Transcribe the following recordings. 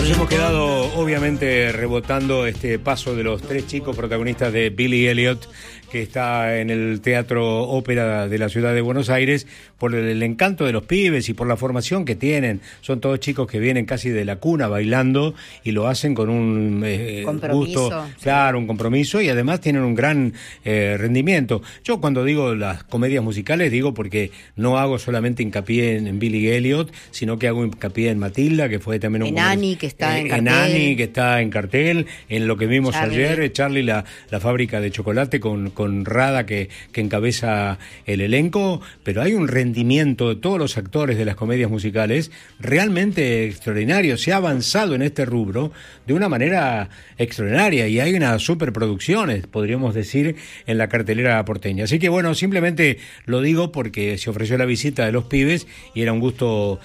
Nos hemos quedado obviamente rebotando este paso de los tres chicos protagonistas de Billy Elliot, que está en el Teatro Ópera de la ciudad de Buenos Aires, por el encanto de los pibes y por la formación que tienen. Son todos chicos que vienen casi de la cuna bailando y lo hacen con un gusto, claro, un compromiso, y además tienen un gran rendimiento. Yo cuando digo las comedias musicales digo porque no hago solamente hincapié en Billy Elliot, sino que hago hincapié en Matilda, que fue también en Annie, que está en cartel. En Annie, que está en cartel, en lo que vimos ayer, Charlie, la fábrica de chocolate con Rada que encabeza el elenco, pero hay un rendimiento de todos los actores de las comedias musicales realmente extraordinario. Se ha avanzado en este rubro de una manera extraordinaria y hay unas superproducciones, podríamos decir, en la cartelera porteña. Así que bueno, simplemente lo digo porque se ofreció la visita de los pibes y era un gusto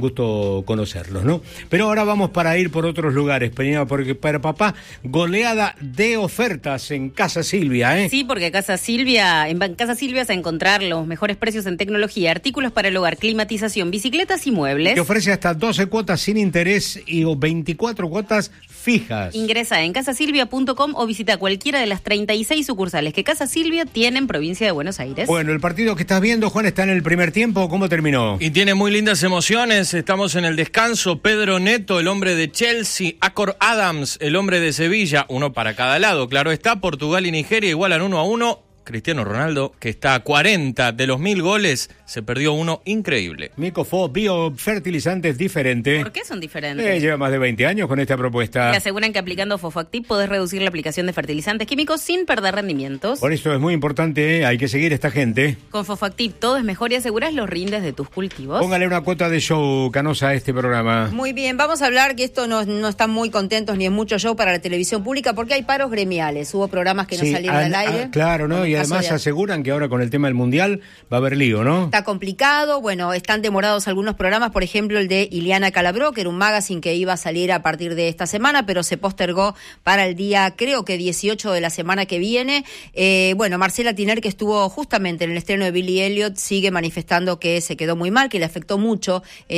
conocerlos, ¿no? Pero ahora vamos para ir por otros lugares, porque para papá, goleada de ofertas en Casa Silvia, ¿eh? Sí, porque en Casa Silvia vas a encontrar los mejores precios en tecnología, artículos para el hogar, climatización, bicicletas y muebles. Que ofrece hasta 12 cuotas sin interés y 24 cuotas fijas. Ingresa en casasilvia.com o visita cualquiera de las 36 sucursales que Casa Silvia tiene en provincia de Buenos Aires. Bueno, el partido que estás viendo, Juan, está en el primer tiempo. ¿Cómo terminó? Y tiene muy lindas emociones. Estamos en el descanso. Pedro Neto, el hombre de Chelsea. Acor Adams, el hombre de Sevilla. Uno para cada lado. Claro está, Portugal y Nigeria igualan 1-1. Cristiano Ronaldo, que está a 40 de los 1000 goles, se perdió uno increíble. Micofo, biofertilizantes diferente. ¿Por qué son diferentes? Lleva más de 20 años con esta propuesta. Le aseguran que aplicando Fofactiv podés reducir la aplicación de fertilizantes químicos sin perder rendimientos. Por eso es muy importante, hay que seguir a esta gente. Con Fofactiv todo es mejor y asegurás los rindes de tus cultivos. Póngale una cuota de show, Canosa, a este programa. Muy bien, vamos a hablar que esto no están muy contentos ni es mucho show para la televisión pública porque hay paros gremiales. Hubo programas que no salieron al aire. Claro, ¿no? Y además aseguran que ahora con el tema del Mundial va a haber lío, ¿no? Está complicado, bueno, están demorados algunos programas, por ejemplo el de Ileana Calabró, que era un magazine que iba a salir a partir de esta semana, pero se postergó para el día, creo que 18 de la semana que viene. Bueno, Marcela Tiner, que estuvo justamente en el estreno de Billy Elliot, sigue manifestando que se quedó muy mal, que le afectó mucho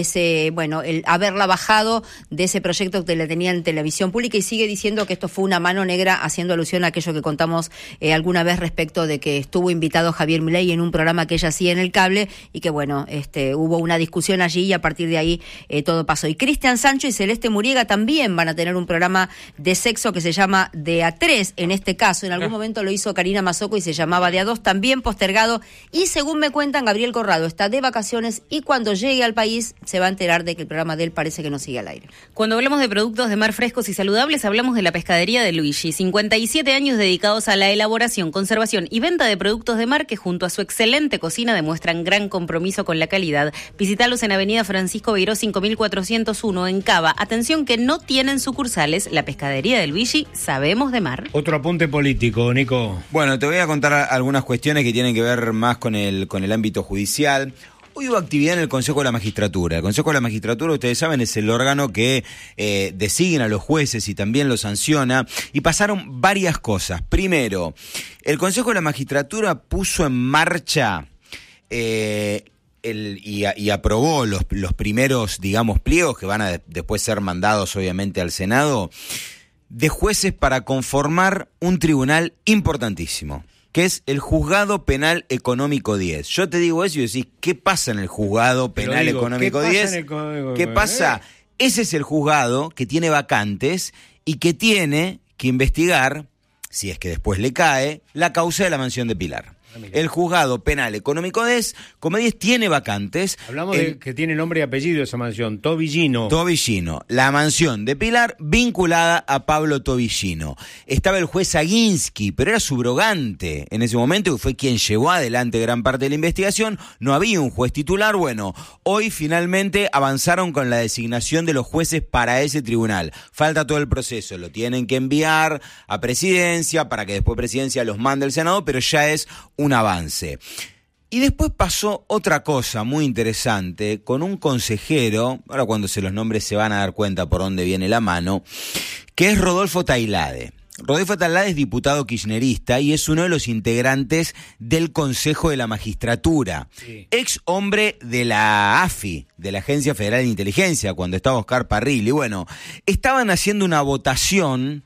el haberla bajado de ese proyecto que le tenía en televisión pública, y sigue diciendo que esto fue una mano negra, haciendo alusión a aquello que contamos alguna vez respecto de que estuvo invitado Javier Milei en un programa que ella hacía en el cable y que bueno, hubo una discusión allí y a partir de ahí todo pasó. Y Cristian Sancho y Celeste Muriega también van a tener un programa de sexo que se llama De A3, en este caso. En algún momento lo hizo Karina Mazzocco y se llamaba De A2, también postergado, y según me cuentan, Gabriel Corrado está de vacaciones y cuando llegue al país se va a enterar de que el programa de él parece que no sigue al aire. Cuando hablamos de productos de mar frescos y saludables, hablamos de la pescadería de Luigi. 57 años dedicados a la elaboración, conservación y venta de productos de mar que junto a su excelente cocina demuestran gran compromiso con la calidad. Visítalos en Avenida Francisco Beiró 5401 en Cava. Atención que no tienen sucursales. La pescadería del Luigi, sabemos de mar. Otro apunte político, Nico. Bueno, te voy a contar algunas cuestiones que tienen que ver más con el ámbito judicial. Hoy hubo actividad en el Consejo de la Magistratura. El Consejo de la Magistratura, ustedes saben, es el órgano que designa a los jueces y también los sanciona. Y pasaron varias cosas. Primero, el Consejo de la Magistratura puso en marcha y aprobó los primeros, digamos, pliegos que van a después ser mandados, obviamente, al Senado, de jueces para conformar un tribunal importantísimo, que es el Juzgado Penal Económico 10. Yo te digo eso y decís, ¿qué pasa en el Juzgado Penal Económico 10? ¿Qué pasa? Ese es el juzgado que tiene vacantes y que tiene que investigar, si es que después le cae, la causa de la mansión de Pilar. El Juzgado Penal Económico 10, como 10, tiene vacantes. Hablamos de que tiene nombre y apellido esa mansión, Tobillino. Tobillino, la mansión de Pilar vinculada a Pablo Tobillino. Estaba el juez Aguinsky, pero era subrogante en ese momento, que fue quien llevó adelante gran parte de la investigación. No había un juez titular. Bueno, hoy finalmente avanzaron con la designación de los jueces para ese tribunal. Falta todo el proceso, lo tienen que enviar a Presidencia para que después Presidencia los mande al Senado, pero ya es un avance. Y después pasó otra cosa muy interesante con un consejero, ahora cuando se los nombres se van a dar cuenta por dónde viene la mano, que es Rodolfo Tailade. Rodolfo Tailade es diputado kirchnerista y es uno de los integrantes del Consejo de la Magistratura. Sí. Ex hombre de la AFI, de la Agencia Federal de Inteligencia, cuando estaba Oscar Parrilli. Bueno, estaban haciendo una votación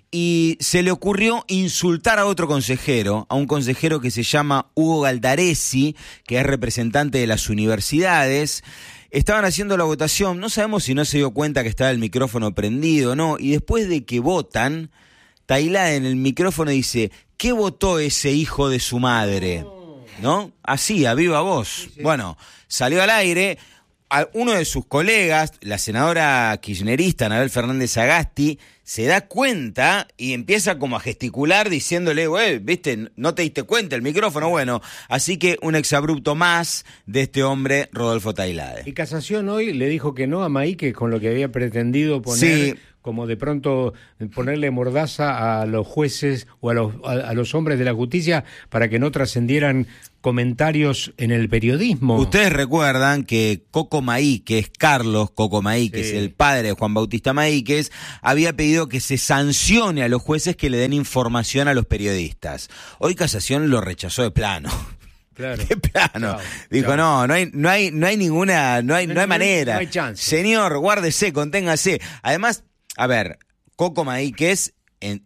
y se le ocurrió insultar a otro consejero, a un consejero que se llama Hugo Galdaresi, que es representante de las universidades. Estaban haciendo la votación, no sabemos si no se dio cuenta que estaba el micrófono prendido o no, y después de que votan, Tailade en el micrófono dice: ¿qué votó ese hijo de su madre? ¿No? Así, a viva voz. Sí. Bueno, salió al aire. Uno de sus colegas, la senadora kirchnerista Anabel Fernández Sagasti, se da cuenta y empieza como a gesticular diciéndole: viste, no te diste cuenta el micrófono. Bueno, así que un exabrupto más de este hombre, Rodolfo Tailade. Y Casación hoy le dijo que no a Maíquez con lo que había pretendido poner... Sí. Como de pronto ponerle mordaza a los jueces o a los hombres de la justicia para que no trascendieran comentarios en el periodismo. Ustedes recuerdan que Coco Maíquez, Carlos Coco Maíquez, sí, el padre de Juan Bautista Maíquez, había pedido que se sancione a los jueces que le den información a los periodistas. Hoy Casación lo rechazó de plano. Claro. De plano. Dijo, no hay ninguna, no hay manera. No hay chance. Señor, guárdese, conténgase. Además, a ver, Coco Maíquez, en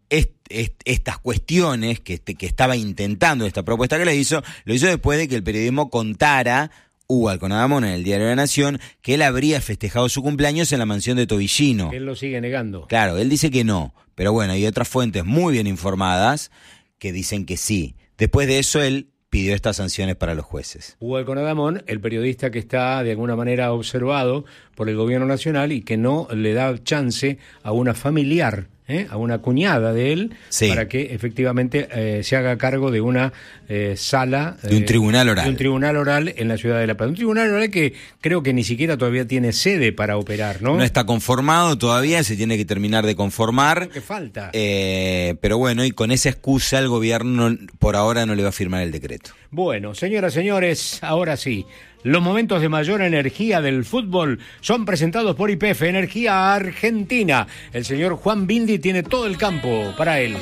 estas cuestiones que estaba intentando, esta propuesta que le hizo, lo hizo después de que el periodismo contara, Hugo Alconadamón en el Diario de la Nación, que él habría festejado su cumpleaños en la mansión de Tobillino. Él lo sigue negando. Claro, él dice que no, pero bueno, hay otras fuentes muy bien informadas que dicen que sí. Después de eso, él pidió estas sanciones para los jueces. Hugo Alconadamón, el periodista que está de alguna manera observado por el gobierno nacional y que no le da chance a una familiar, a una cuñada de él, sí, para que efectivamente se haga cargo de una sala... de un tribunal oral. De un tribunal oral en la ciudad de La Plata. Un tribunal oral que creo que ni siquiera todavía tiene sede para operar, ¿no? No está conformado todavía, se tiene que terminar de conformar. ¿Qué falta? Pero bueno, y con esa excusa el gobierno por ahora no le va a firmar el decreto. Bueno, señoras, señores, ahora sí. Los momentos de mayor energía del fútbol son presentados por YPF, Energía Argentina. El señor Juan Bindi tiene todo el campo para él.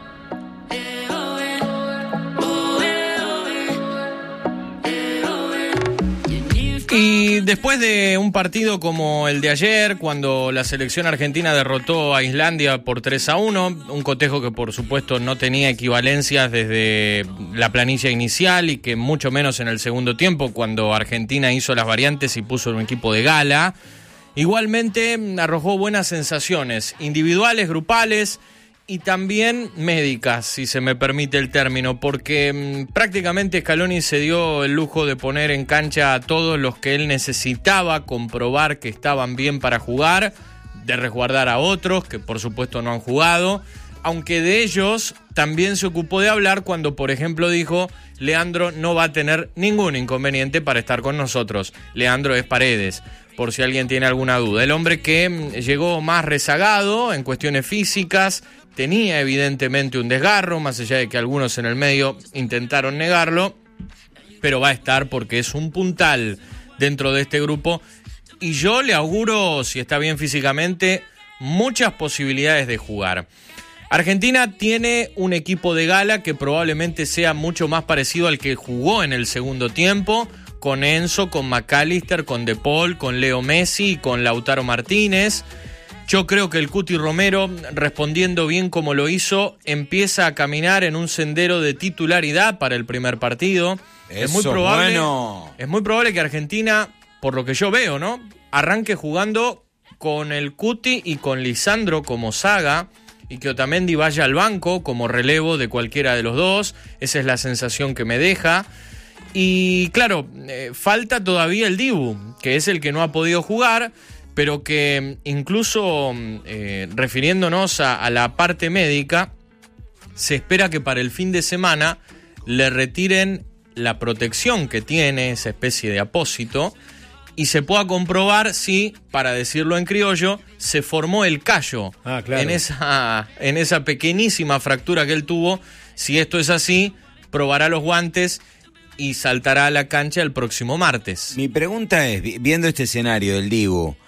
Y después de un partido como el de ayer, cuando la selección argentina derrotó a Islandia por 3-1, un cotejo que por supuesto no tenía equivalencias desde la planilla inicial y que mucho menos en el segundo tiempo, cuando Argentina hizo las variantes y puso un equipo de gala, igualmente arrojó buenas sensaciones, individuales, grupales y también médicas, si se me permite el término, porque prácticamente Scaloni se dio el lujo de poner en cancha a todos los que él necesitaba comprobar que estaban bien para jugar, de resguardar a otros que por supuesto no han jugado, aunque de ellos también se ocupó de hablar cuando, por ejemplo, dijo: Leandro no va a tener ningún inconveniente para estar con nosotros. Leandro es Paredes, por si alguien tiene alguna duda. El hombre que llegó más rezagado en cuestiones físicas, tenía evidentemente un desgarro, más allá de que algunos en el medio intentaron negarlo, pero va a estar porque es un puntal dentro de este grupo y yo le auguro, si está bien físicamente, muchas posibilidades de jugar. Argentina tiene un equipo de gala que probablemente sea mucho más parecido al que jugó en el segundo tiempo, con Enzo, con McAllister, con De Paul, con Leo Messi y con Lautaro Martínez. Yo creo que el Cuti Romero, respondiendo bien como lo hizo, empieza a caminar en un sendero de titularidad para el primer partido. Eso, es muy probable, bueno. Es muy probable que Argentina, por lo que yo veo, ¿no?, arranque jugando con el Cuti y con Lisandro como saga, y que Otamendi vaya al banco como relevo de cualquiera de los dos. Esa es la sensación que me deja. Y claro, falta todavía el Dibu, que es el que no ha podido jugar, pero que incluso refiriéndonos a la parte médica, se espera que para el fin de semana le retiren la protección que tiene, esa especie de apósito, y se pueda comprobar si, para decirlo en criollo, se formó el callo claro, en esa pequeñísima fractura que él tuvo. Si esto es así, probará los guantes y saltará a la cancha el próximo martes. Mi pregunta es, viendo este escenario del Dibu,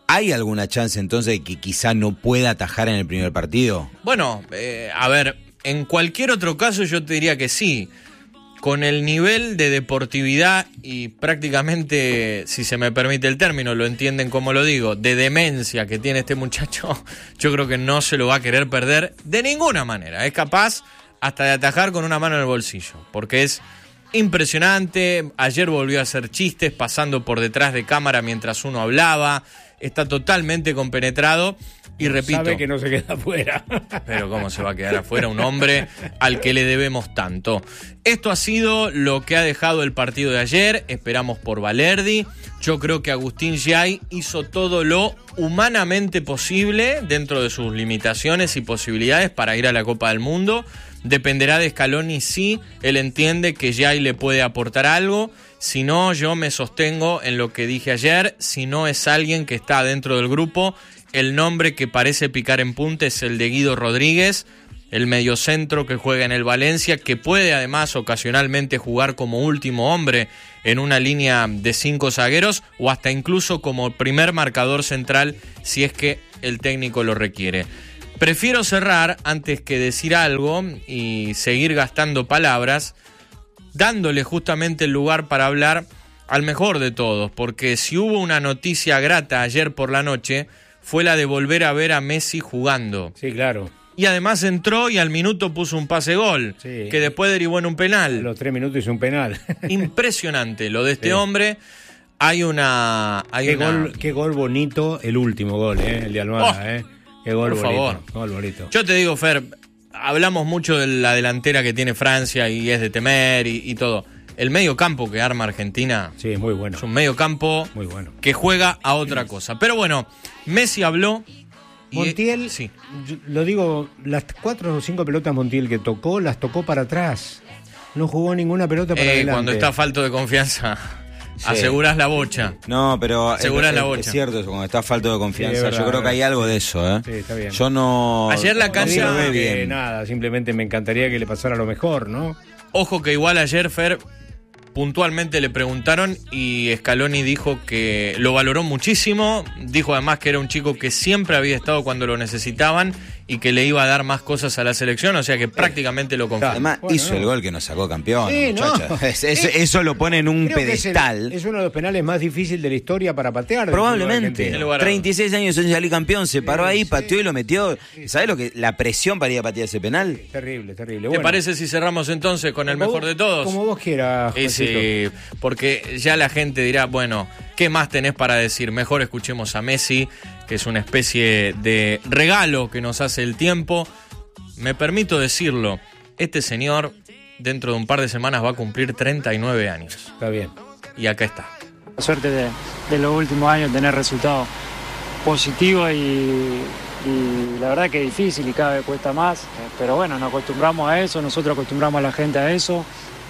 ¿Hay alguna chance entonces de que quizá no pueda atajar en el primer partido? Bueno, a ver, en cualquier otro caso yo te diría que sí. Con el nivel de deportividad y prácticamente, si se me permite el término, lo entienden como lo digo, de demencia que tiene este muchacho, yo creo que no se lo va a querer perder de ninguna manera. Es capaz hasta de atajar con una mano en el bolsillo, porque es impresionante. Ayer volvió a hacer chistes pasando por detrás de cámara mientras uno hablaba. Está totalmente compenetrado y repito... Sabe que no se queda afuera. Pero ¿cómo se va a quedar afuera un hombre al que le debemos tanto? Esto ha sido lo que ha dejado el partido de ayer. Esperamos por Valerdi. Yo creo que Agustín Giai hizo todo lo humanamente posible dentro de sus limitaciones y posibilidades para ir a la Copa del Mundo. Dependerá de Scaloni si él entiende que Giai le puede aportar algo. Si no, yo me sostengo en lo que dije ayer. Si no es alguien que está dentro del grupo, el nombre que parece picar en punta es el de Guido Rodríguez, el mediocentro que juega en el Valencia, que puede además ocasionalmente jugar como último hombre en una línea de 5 zagueros o hasta incluso como primer marcador central si es que el técnico lo requiere. Prefiero cerrar antes que decir algo y seguir gastando palabras, dándole justamente el lugar para hablar al mejor de todos, porque si hubo una noticia grata ayer por la noche, fue la de volver a ver a Messi jugando. Sí, claro. Y además entró y al minuto puso un pase-gol, sí, que después derivó en un penal. A los 3 minutos hizo un penal. Impresionante lo de este sí. hombre. Qué gol bonito el último gol, el de Almada, Qué gol por bonito. favor. Gol bonito. Yo te digo, Fer, hablamos mucho de la delantera que tiene Francia y es de temer y todo. El medio campo que arma Argentina, sí, es muy bueno. Es un medio campo muy bueno, que juega a otra cosa. Pero bueno, Messi habló. Montiel, sí. Lo digo, las 4 o 5 pelotas Montiel que tocó, las tocó para atrás. No jugó ninguna pelota para adelante. Cuando está falto de confianza, sí. Asegurás la bocha. No, pero asegurás la bocha. Es cierto eso, cuando está falto de confianza. Sí, verdad, yo creo que hay algo de eso, Sí, está bien. Yo no... Ayer la cancha... No ve bien. Nada, simplemente me encantaría que le pasara lo mejor, ¿no? Ojo que igual ayer, Fer, puntualmente le preguntaron y Scaloni dijo que lo valoró muchísimo, dijo además que era un chico que siempre había estado cuando lo necesitaban y que le iba a dar más cosas a la selección, o sea que prácticamente lo confió. Además hizo el gol que nos sacó campeón, sí, muchachos. Eso lo pone en un pedestal. Es uno de los penales más difíciles de la historia para patear. Probablemente. 36 años en salir campeón, se paró ahí, pateó y lo metió. ¿Sabés lo que la presión para ir a patear ese penal? Terrible. ¿Te parece si cerramos entonces con el mejor de todos? Como vos quieras, sí, porque ya la gente dirá, bueno, ¿qué más tenés para decir? Mejor escuchemos a Messi, que es una especie de regalo que nos hace el tiempo. Me permito decirlo, este señor dentro de un par de semanas va a cumplir 39 años. Está bien. Y acá está. La suerte de los últimos años tener resultados positivos y la verdad que es difícil y cada vez cuesta más, pero bueno, nos acostumbramos a eso, nosotros acostumbramos a la gente a eso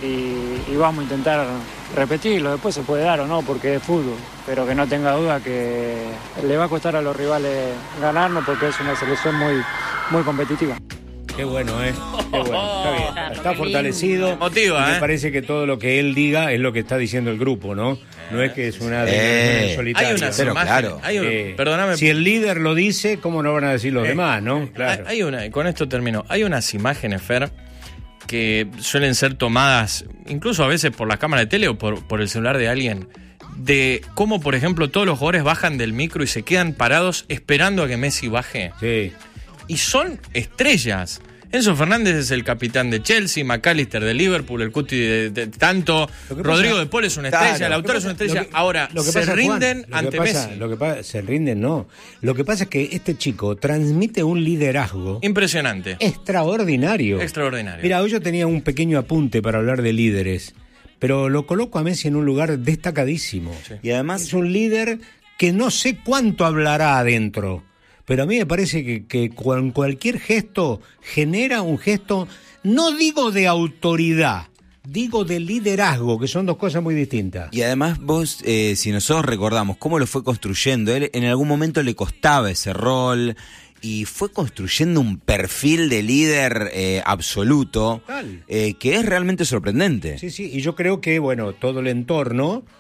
y vamos a intentar repetirlo, después se puede dar o no porque es fútbol, pero que no tenga duda que le va a costar a los rivales ganarnos porque es una selección muy competitiva. Qué bueno, Qué bueno, está bien. Está fortalecido. Motiva, Me parece que todo lo que él diga es lo que está diciendo el grupo, ¿no? No es que es una solitaria. Hay una pero claro. Perdóname. Si el líder lo dice, ¿cómo no van a decir los demás, no? Claro. Hay una, con esto termino. Hay unas imágenes, Fer, que suelen ser tomadas, incluso a veces por la cámara de tele o por el celular de alguien, de cómo, por ejemplo, todos los jugadores bajan del micro y se quedan parados esperando a que Messi baje. Sí. Y son estrellas. Enzo Fernández es el capitán de Chelsea, McAllister de Liverpool, el Cuti de tanto, Rodrigo de Paul es una estrella, Lautaro es una estrella. Ahora, se rinden ante Messi. Se rinden, no. Lo que pasa es que este chico transmite un liderazgo impresionante. Extraordinario. Mira, hoy yo tenía un pequeño apunte para hablar de líderes, pero lo coloco a Messi en un lugar destacadísimo. Sí. Y además es un líder que no sé cuánto hablará adentro. Pero a mí me parece que con cualquier gesto genera un gesto, no digo de autoridad, digo de liderazgo, que son dos cosas muy distintas. Y además vos, si nosotros recordamos cómo lo fue construyendo, él en algún momento le costaba ese rol y fue construyendo un perfil de líder absoluto que es realmente sorprendente. Sí, y yo creo que, bueno, todo el entorno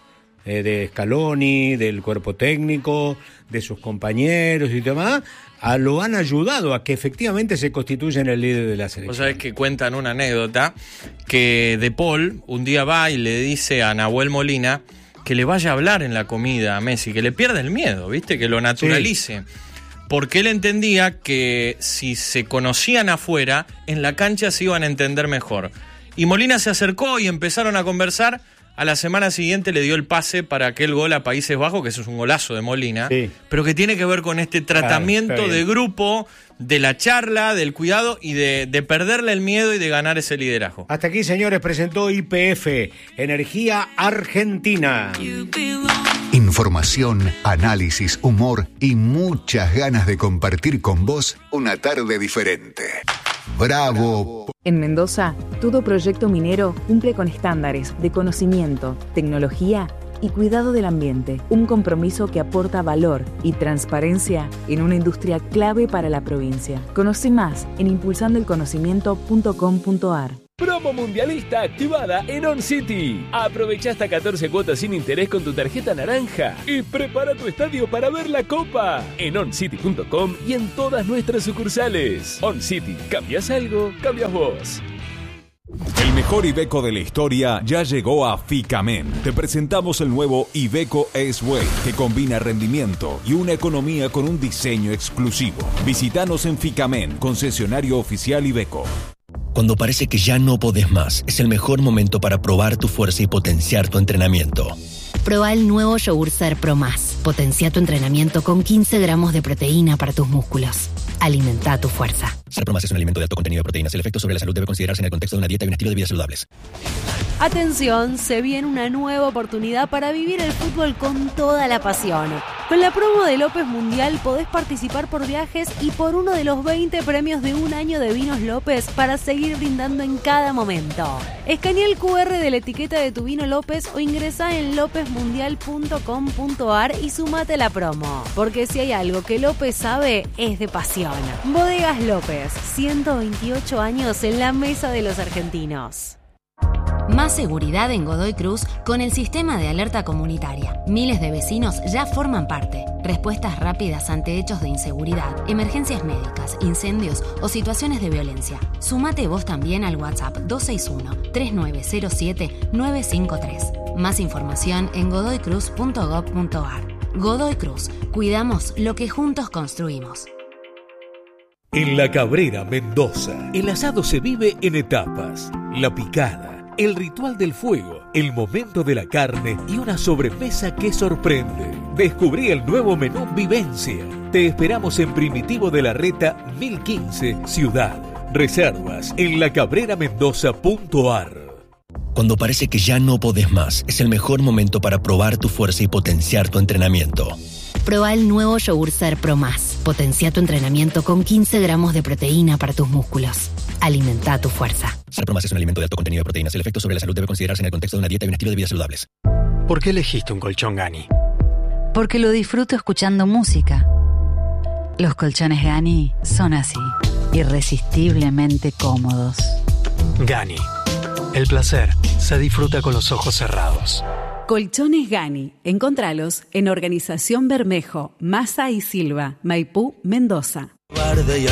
de Scaloni, del cuerpo técnico, de sus compañeros y demás, lo han ayudado a que efectivamente se constituya en el líder de la selección. Vos sabés que cuentan una anécdota que De Paul un día va y le dice a Nahuel Molina que le vaya a hablar en la comida a Messi, que le pierda el miedo, ¿viste? Que lo naturalice. Sí. Porque él entendía que si se conocían afuera, en la cancha se iban a entender mejor. Y Molina se acercó y empezaron a conversar. A la semana siguiente le dio el pase para aquel gol a Países Bajos, que eso es un golazo de Molina, sí, pero que tiene que ver con este tratamiento de grupo, de la charla, del cuidado y de perderle el miedo y de ganar ese liderazgo. Hasta aquí, señores, presentó YPF, Energía Argentina. Información, análisis, humor y muchas ganas de compartir con vos una tarde diferente. ¡Bravo! En Mendoza, todo proyecto minero cumple con estándares de conocimiento, tecnología y cuidado del ambiente. Un compromiso que aporta valor y transparencia en una industria clave para la provincia. Conoce más en impulsandoelconocimiento.com.ar. Promo mundialista activada en On City. Aprovecha hasta 14 cuotas sin interés con tu tarjeta naranja y prepara tu estadio para ver la Copa en oncity.com y en todas nuestras sucursales. On City, ¿cambias algo? Cambias vos. El mejor Iveco de la historia ya llegó a Ficamen. Te presentamos el nuevo Iveco S-Way, que combina rendimiento y una economía con un diseño exclusivo. Visítanos en Ficamen, concesionario oficial Iveco. Cuando parece que ya no podés más, es el mejor momento para probar tu fuerza y potenciar tu entrenamiento. Probá el nuevo Yogur Ser Pro Más. Potencia tu entrenamiento con 15 gramos de proteína para tus músculos. Alimenta tu fuerza. Ser Pro Más es un alimento de alto contenido de proteínas. El efecto sobre la salud debe considerarse en el contexto de una dieta y un estilo de vida saludables. Atención, se viene una nueva oportunidad para vivir el fútbol con toda la pasión. Con la promo de López Mundial podés participar por viajes y por uno de los 20 premios de un año de vinos López para seguir brindando en cada momento. Escanea el QR de la etiqueta de tu vino López o ingresá en lopezmundial.com.ar y sumate a la promo. Porque si hay algo que López sabe, es de pasión. Bodegas López, 128 años en la mesa de los argentinos. Más seguridad en Godoy Cruz con el sistema de alerta comunitaria. Miles de vecinos ya forman parte. Respuestas rápidas ante hechos de inseguridad, emergencias médicas, incendios o situaciones de violencia. Sumate vos también al WhatsApp 261-3907-953. Más información en godoycruz.gov.ar. Godoy Cruz. Cuidamos lo que juntos construimos. En La Cabrera, Mendoza, el asado se vive en etapas. La picada, el ritual del fuego, el momento de la carne y una sobremesa que sorprende. Descubrí el nuevo menú Vivencia. Te esperamos en Primitivo de la Reta 1015, Ciudad. Reservas en lacabreramendoza.ar. Cuando parece que ya no podés más, es el mejor momento para probar tu fuerza y potenciar tu entrenamiento. Probá el nuevo Yogur Ser Pro Más. Potencia tu entrenamiento con 15 gramos de proteína para tus músculos. Alimenta tu fuerza. Ser Pro Más es un alimento de alto contenido de proteínas. El efecto sobre la salud debe considerarse en el contexto de una dieta y un estilo de vida saludables. ¿Por qué elegiste un colchón Gani? Porque lo disfruto escuchando música. Los colchones Gani son así, irresistiblemente cómodos. Gani. El placer se disfruta con los ojos cerrados. Colchones Gani. Encontralos en Organización Bermejo, Massa y Silva, Maipú, Mendoza.